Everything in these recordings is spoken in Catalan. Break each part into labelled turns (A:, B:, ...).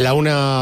A: La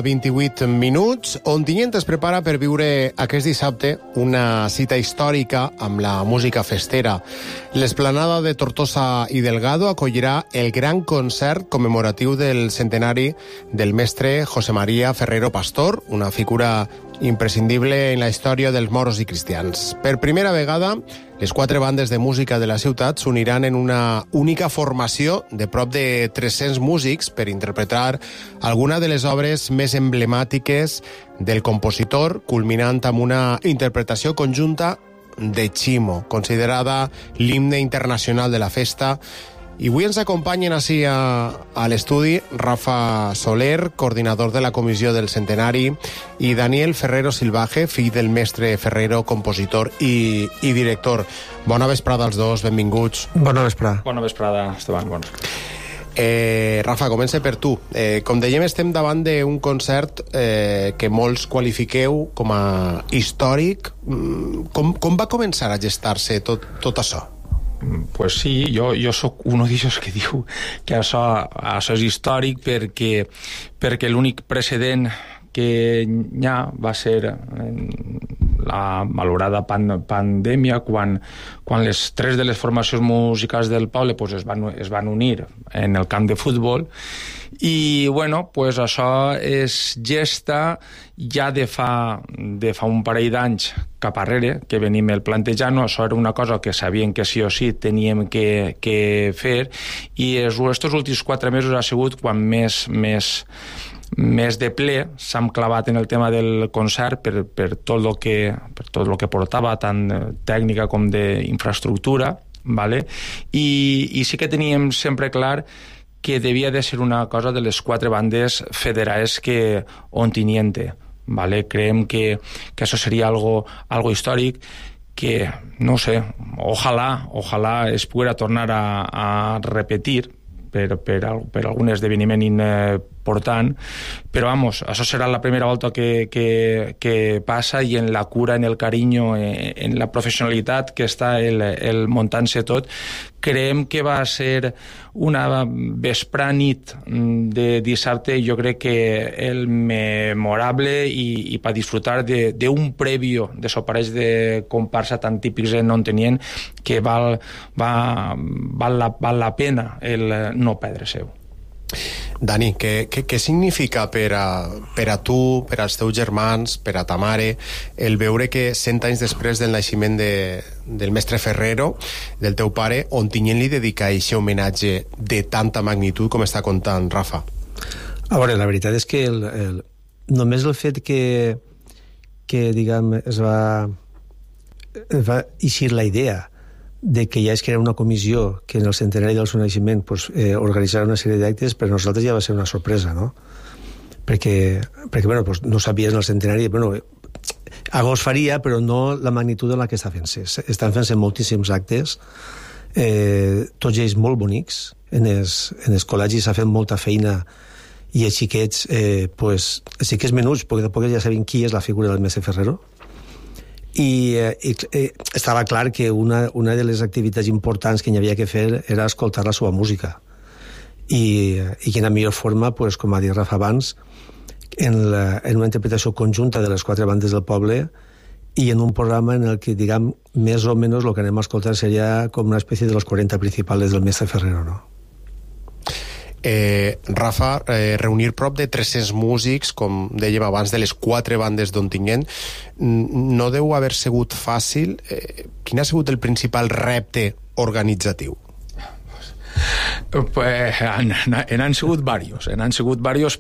A: 1:28, Ontinyent es prepara per viure aquest dissabte una cita històrica amb la música festera. L'esplanada de Tortosa i Delgado acollirà el gran concert commemoratiu del centenari del mestre José María Ferrero Pastor, una figura imprescindible en la història dels moros i cristians. Per primera vegada, les 4 bandes de música de la ciutat s'uniran en una única formació de prop de 300 músics per interpretar alguna de les obres més emblemàtiques del compositor, culminant amb una interpretació conjunta de Chimo, considerada l'himne internacional de la festa. I avui ens acompanyen així a l'estudi Rafa Soler, coordinador de la Comissió del Centenari, i Daniel Ferrero Silvaje, fill del mestre Ferrero, compositor i director. Bona vesprada als dos, benvinguts.
B: Bona vesprada.
C: Bona vesprada, Esteban. Bona.
A: Rafa, comença per tu. Com dèiem, estem davant d'un concert que molts qualifiqueu com a històric. Com va començar a gestar-se tot això?
C: Pues sí, jo sóc un d'aixòs que diu que això és històric perquè l'únic precedent que hi ha va ser la malograda pandèmia quan les 3 de les formacions musicals del poble pues, es van unir en el camp de futbol i bueno, pues això es gesta ja de fa un parell d'anys cap arrere, que venim el plantejant. Això era una cosa que sabíem que sí o sí teníem que fer i estos últims 4 mesos ha sigut quan més de ple s'han clavat en el tema del concert per tot el que portava, tant tècnica com d'infraestructura, ¿vale? I sí que teníem sempre clar que devia de ser una cosa de les 4 bandes federades que Ontinyente, ¿vale? Creiem que això seria algo històric que, no sé, ojalà es poguera tornar a repetir per algun esdeveniment important, però vamos, això serà la primera volta que passa i en la cura, en el carinyo, en la professionalitat que està el muntant-se tot, creiem que va ser una nit de dissabte, jo crec que el memorable i per disfrutar d'un prèvio de soparells de comparsa tan típics en Ontinyent que val la pena el no perdre-se.
A: Dani, què significa per a tu, per als teus germans, per a ta mare, el veure que 100 anys després del naixement del mestre Ferrero, del teu pare, Ontinyent li dedica aquest homenatge de tanta magnitud com està contant Rafa?
B: A veure, la veritat és que només el fet que diguem, es va eixir la idea de que ja es crea una comissió que en el centenari del seu naixement organitzarà una sèrie d'actes, per a nosaltres ja va ser una sorpresa, no? Perquè bueno, no sabien el centenari, bueno, algú es faria, però no la magnitud en la que està fent-se. Estan fent-se moltíssims actes, tots ells molt bonics, en els col·legis s'ha fet molta feina i els xiquets, els xiquets menuts, perquè tampoc ja sabem qui és la figura del mestre Ferrero, i estava clar que una de les activitats importants que hi havia que fer era escoltar la seva música i quina millor forma, com ha dit Rafa abans, en una interpretació conjunta de les 4 bandes del poble i en un programa en el que, diguem, més o menys el que anem a escoltar seria com una espècie de los 40 principals del mestre Ferrero, no?
A: Rafa, reunir prop de 300 músics, com dèiem abans, de les 4 bandes d'Ontinyent, no deu haver sigut fàcil. Quin ha sigut el principal repte organitzatiu?
C: Han sigut diversos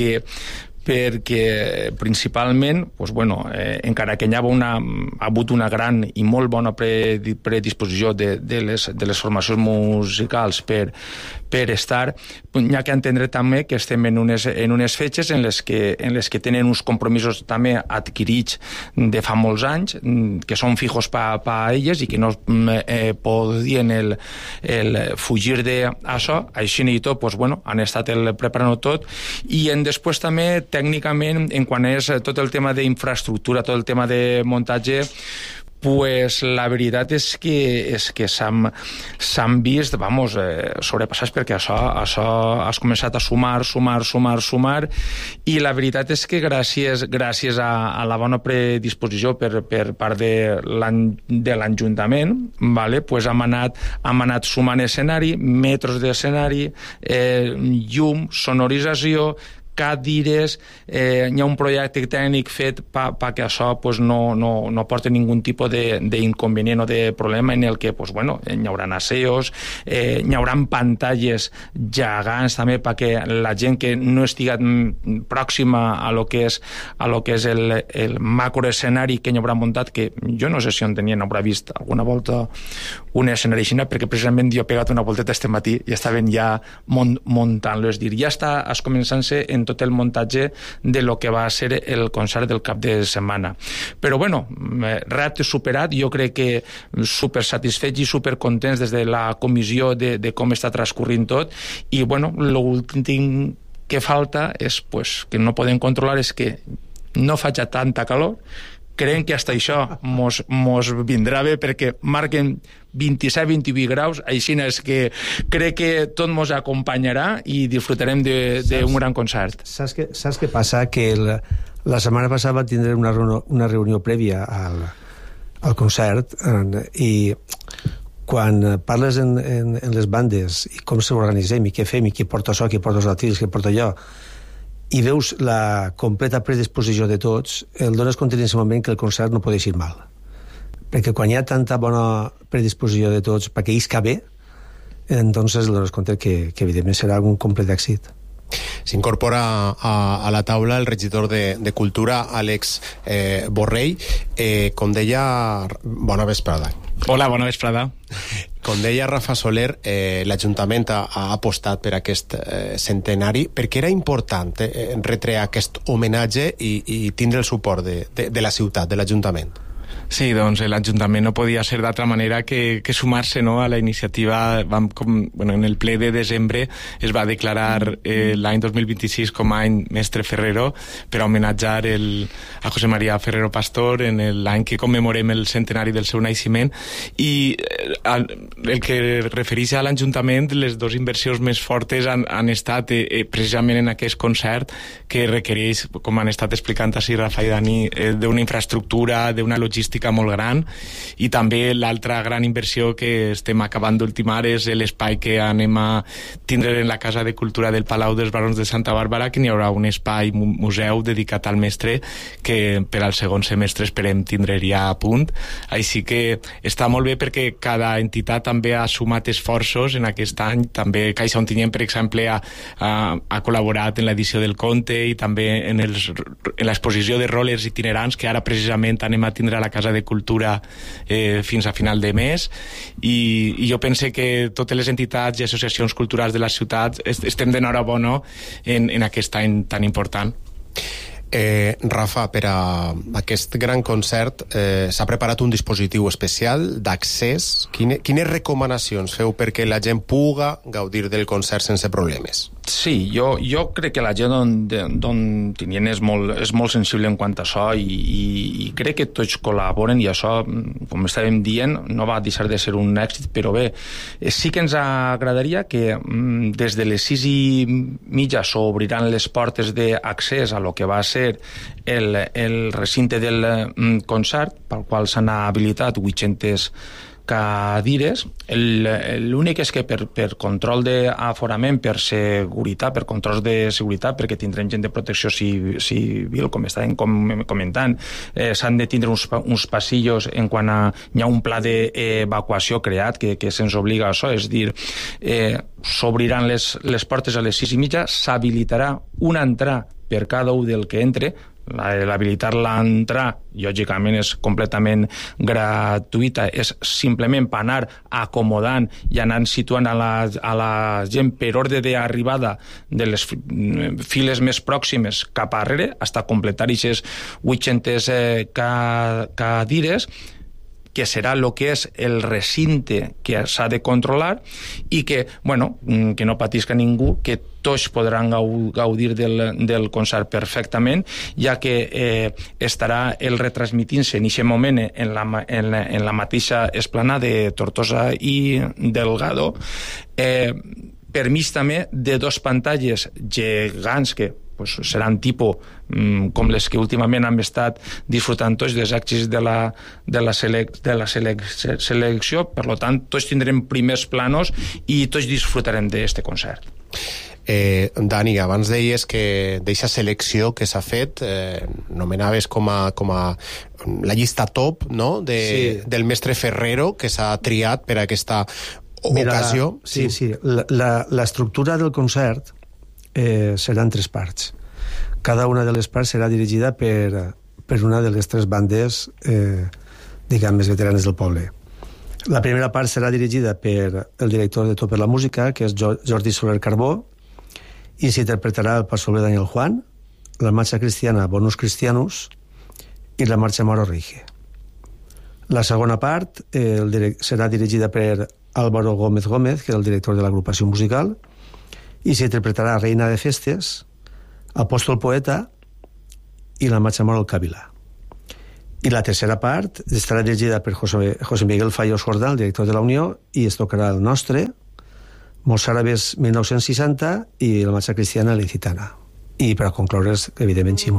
C: perquè principalment encara que hi ha hagut una gran i molt bona predisposició de les formacions musicals per estar, hi ha que entendre també que estem en unes fetges en les que tenen uns compromisos també adquirits de fa molts anys, que són fijos per a elles i que no podien el fugir d'això. Així i tot han estat preparant tot i després també tècnicament, en quan és tot el tema d'infraestructura, tot el tema de muntatge, pues la veritat és que s'han vist, sobrepassats, perquè això has començat a sumar, i la veritat és que gràcies a la bona predisposició per part de l'Ajuntament, pues hem anat sumant escenari, metres d'escenari, llum, sonorització, cadires, hi ha un projecte tècnic fet perquè això no porti ningun tipus d'inconvenient o de problema, en el que hi haurà aseos, hi haurà pantalles gegants també perquè la gent que no estigui pròxima a lo que és el macroescenari que hi haurà muntat, que jo no sé si on tenien haurà vist alguna volta un escenari així, perquè precisament jo he pegat una volteta este matí i estaven ja muntant-lo, és dir, ja està començant-se en tot el muntatge de lo que va ser el concert del cap de setmana. Però repte superat, jo crec que super satisfets i super contents des de la comissió de com està transcorrint tot, i l'últim que falta és que no podem controlar és que no faci tanta calor. Creiem que hasta això mos vindrà bé, perquè marquen 27-28 graus, així és que crec que tot mos acompanyarà i disfrutarem d'un gran concert.
B: Saps què passa? Que la setmana passada va tindre una reunió prèvia al concert, i quan parles en les bandes i com s'organitzem i què fem i qui porta això, qui porta els altres, qui porta allò, i veus la completa predisposició de tots, el dones compte en aquest moment que el concert no pot eixir mal. Perquè quan hi ha tanta bona predisposició de tots perquè isca bé, entonces el dones compte que evidentment serà un complet èxit.
A: S'incorpora a la taula el regidor de Cultura, Àlex Borrell. Com deia... Bona vesprada.
D: Hola, bona vesprada.
A: Com deia Rafa Soler, l'Ajuntament ha apostat per aquest centenari perquè era important retre aquest homenatge i tindre el suport de la ciutat, de l'Ajuntament.
D: Sí, doncs l'Ajuntament no podia ser d'altra manera que sumar-se, no, a la iniciativa. En el ple de desembre es va declarar l'any 2026 com a any Mestre Ferrero per homenatjar a José María Ferrero Pastor en l'any que commemorem el centenari del seu naixement. I el que refereix a l'Ajuntament, les dues inversions més fortes han estat precisament en aquest concert, que requereix, com han estat explicant així Rafa i Dani, d'una infraestructura, d'una logística molt gran, i també l'altra gran inversió que estem acabant d'ultimar és l'espai que anem a tindre en la Casa de Cultura del Palau dels Barons de Santa Bàrbara, que n'hi haurà un espai museu dedicat al mestre que per al segon semestre esperem tindre ja a punt. Així que està molt bé perquè cada entitat també ha sumat esforços en aquest any. També Caixa Ontinyent, per exemple, ha col·laborat en l'edició del conte i també en l'exposició de rollers itinerants que ara precisament anem a tindre a la Casa de Cultura fins a final de mes, i jo pense que totes les entitats i associacions culturals de la ciutat estem d'enhorabona en aquest any tan important.
A: Rafa, per a aquest gran concert s'ha preparat un dispositiu especial d'accés. Quines recomanacions feu perquè la gent puga gaudir del concert sense problemes?
C: Sí, jo crec que la gent d'Ontinyent és molt sensible en quant a això, i crec que tots col·laboren, i això, com estàvem dient, no va deixar de ser un èxit, però bé, sí que ens agradaria que des de les 6:30 s'obriran les portes d'accés a lo que va ser el recinte del concert, pel qual s'han habilitat 800 cadires. L'únic és que per control d'aforament, per seguretat, per controls de seguretat, perquè tindrem gent de protecció civil, com estàvem comentant, s'han de tindre uns passillos en quant a... Hi ha un pla d'evacuació creat que se'ns obliga a això, és dir, s'obriran les portes a les 6:30, s'habilitarà una entrada per cada un del que entre. L'habilitar l'entrar, lògicament, és completament gratuïta, és simplement per anar acomodant i anar situant a la gent per ordre d'arribada de les files més pròximes cap arrere, fins a completar aquestes 800 cadires. que serà el que és el recinte que s'ha de controlar i que, bueno, que no patisca ningú, que tots podran gaudir del concert perfectament, ja que estarà el retransmitint-se en aquest moment en la mateixa esplanada de Tortosa i Delgado, per mig també de dos pantalles gegants que seran tipus com les que últimament hem estat disfrutant tots dels èxits de la selecció. Per tant, tots tindrem primers planos i tots disfrutarem d'aquest concert.
A: Dani, abans deies que d'eixa selecció que s'ha fet nomenaves com a la llista top, no? Del mestre Ferrero que s'ha triat per a aquesta ocasió.
B: Sí. L'estructura del concert seran 3 parts. Cada una de les parts serà dirigida per una de les 3 bandes diguem més veteranes del poble. La primera part serà dirigida per el director de Tot per la Música, que és Jordi Soler Carbó, i s'interpretarà el pastor Daniel Juan, la marxa cristiana Bonus Christianus i la marxa Mauro Rige. La segona part serà dirigida per Álvaro Gómez Gómez, que és el director de l'agrupació musical, i s'interpretarà Reina de Festes, Apòstol Poeta i la marxa Mauro Càvila. I la tercera part estarà dirigida per José Miguel Fallos Jordán, el director de la Unió, i es tocarà el nostre, Molts àrabes 1960 i la marxa cristiana Licitana. I per a concloure, evidentment, Ximo.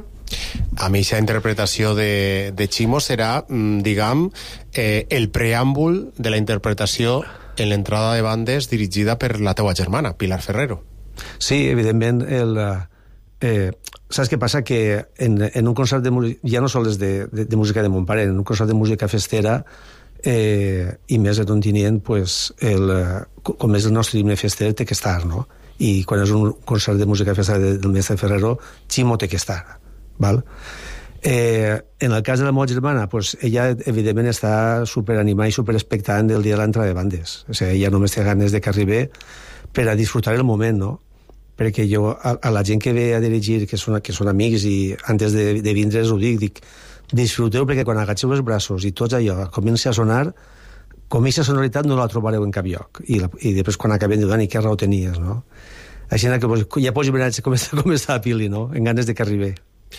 A: A mi aquesta interpretació de Ximo serà, diguem, el preàmbul de la interpretació en l'entrada de bandes dirigida per la teua germana, Pilar Ferrero.
B: Sí, evidentment, saps què passa? Que en un concert de música, ja no sols de música de mon pare, en un concert de música festera, i més en Ontinyent, com és el nostre himne fester, té que estar, no? I quan és un concert de música festera del mestre Ferrero, Ximo té que estar, val? En el cas de la meva germana, ella evidentment està superanimada i superexpectant del dia de l'entrada de bandes. O sigui, ella només té ganes de que arribi per a disfrutar el moment, no? Perquè jo, a la gent que ve a dirigir, que són amics, i antes de vindre ho dic, disfruteu, perquè quan agatxeu els braços i tots allò comença a sonar, com aquesta sonoritat no la trobareu en cap lloc, i després quan acabem diuen, i què raó tenies, no? Així que ja pots imaginar com està la Pili, no? En ganes de que arribi.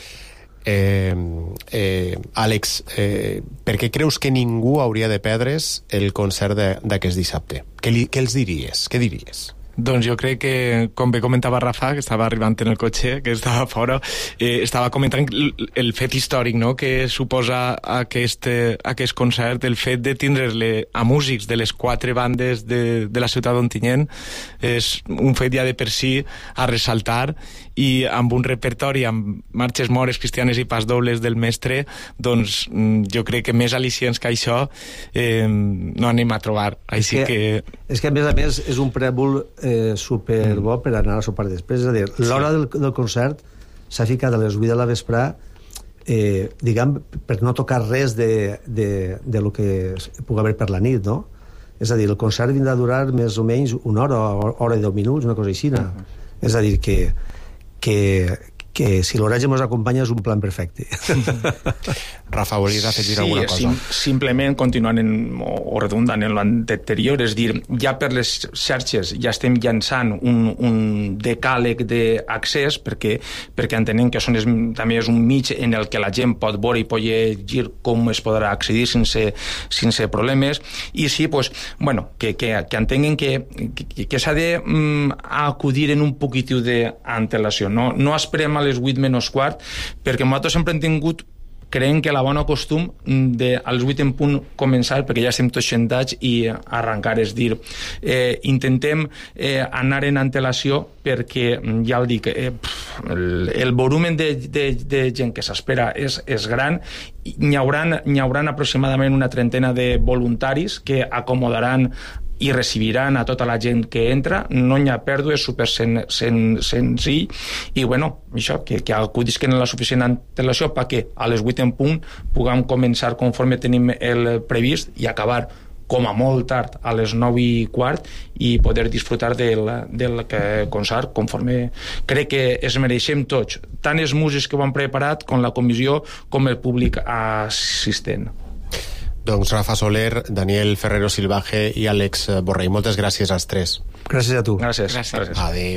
A: Àlex, per què creus que ningú hauria de perdre's el concert d'aquest dissabte? Què els diries? Què diries?
D: Doncs jo crec que, com bé comentava Rafa, que estava arribant en el cotxe, que estava fora, estava comentant el fet històric, no?, que suposa aquest concert, el fet de tindre-le a músics de les 4 bandes de la ciutat d'Ontinyent, és un fet ja de per si a ressaltar, i amb un repertori amb marxes mores, cristianes i pas dobles del mestre, doncs jo crec que més al·licients que això no anem a trobar. Així que...
B: És que a més és un preàmbul superbo per anar a sopar després. És a dir, l'hora del concert s'ha ficat a les 8 de la vesprà, diguem, per no tocar res de lo que pugui haver per la nit, no? És a dir, el concert vindrà a durar més o menys una hora i 10 minuts, una cosa així. És a dir, que si l'oratge ens acompanya és un plan perfecte.
A: Rafa, volies afegir alguna cosa?
C: Simplement continuant o redundant en l'anterior, és dir, ja per les xarxes ja estem llançant un decàleg d'accés perquè entenem que també és un mig en el que la gent pot veure i pot llegir com es podrà accedir sense problemes, i sí, que entenguen que s'ha d'acudir en un poquitiu d'antelació. No esperem a les 8 menys quart, perquè nosaltres sempre hem tingut, creiem que la bona costum als 8 en punt començar, perquè ja estem tots sentats i arrencar, és dir, intentem anar en antelació perquè, ja el dic, el volumen de gent que s'espera és gran. N'hi hauran aproximadament una trentena de voluntaris que acomodaran i recibiran a tota la gent que entra, no hi ha pèrdua, és super senzill, i això, que acudisquen en la suficient antelació perquè a les 8 en punt puguem començar conforme tenim el previst i acabar com a molt tard a les 9 i quart i poder disfrutar del concert conforme crec que es mereixem tots, tant els músics que ho han preparat com la comissió com el públic assistent.
A: Doncs Rafa Soler, Daniel Ferrero Silvaje i Àlex Borrell. Moltes gràcies als tres.
B: Gràcies a tu.
C: Gràcies.
A: Adéu.